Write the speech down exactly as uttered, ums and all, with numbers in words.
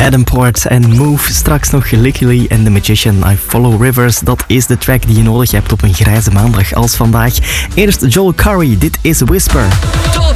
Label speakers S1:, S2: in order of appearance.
S1: Adam Port en Move. Straks nog Lickily en The Magician, I Follow Rivers. Dat is de track die je nodig hebt op een grijze maandag als vandaag. Eerst Joel Corry, dit is Whisper.
S2: Top